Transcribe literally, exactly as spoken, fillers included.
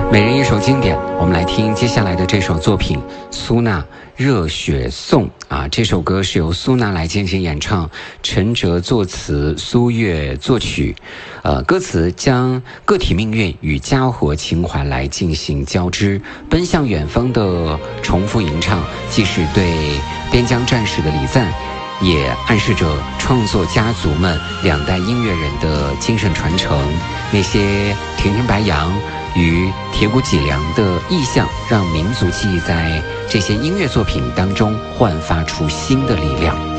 每人一首经典，我们来听接下来的这首作品苏娜热血颂啊，这首歌是由苏娜来进行演唱，陈哲作词，苏月作曲。呃，歌词将个体命运与家国情怀来进行交织，奔向远方的重复吟唱，既是对边疆战士的礼赞，也暗示着创作家族们两代音乐人的精神传承。那些亭亭白杨与铁骨脊梁的意象，让民族记忆在这些音乐作品当中焕发出新的力量。